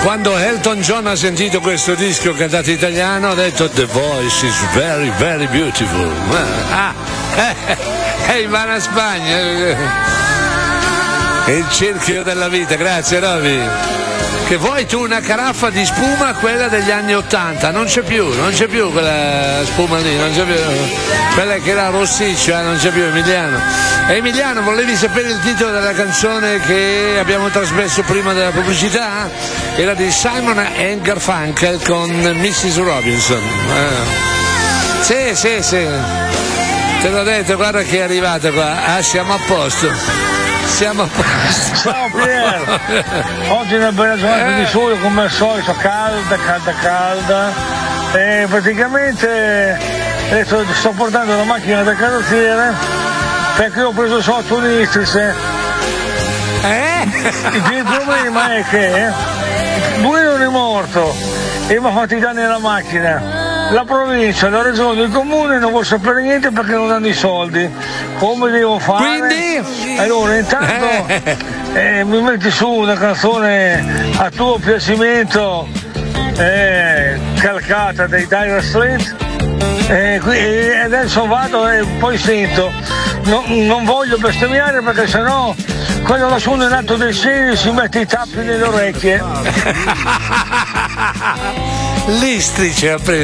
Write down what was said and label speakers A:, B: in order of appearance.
A: Quando Elton John ha sentito questo disco cantato italiano ha detto The voice is very very beautiful. Ivana Spagna, il cerchio della vita. Grazie Roby. Che vuoi tu una caraffa di spuma, quella degli anni '80? Non c'è più quella spuma lì, non c'è più. Quella che era rossiccia, non c'è più. Emiliano, volevi sapere il titolo della canzone che abbiamo trasmesso prima della pubblicità? Era di Simon and Garfunkel con Mrs. Robinson. Sì. Te l'ho detto, guarda che è arrivata qua. Siamo a posto. Ciao
B: Pier, oggi è una bella giornata di sole come al solito, calda e praticamente adesso sto portando la macchina da carrozziere perché ho preso sotto un'Istrice. Il problema è che lui non è morto e mi ha fatto i danni alla macchina. La provincia, la regione, il comune non vuol sapere niente perché non danno i soldi. Come devo fare?
A: Quindi?
B: Allora intanto mi metti su una canzone a tuo piacimento, calcata dai Dire Straits, e adesso vado e poi sento. Non voglio bestemmiare perché sennò quello lassù nell'alto dei cieli si mette i tappi nelle orecchie.
A: L'Istrice ha preso.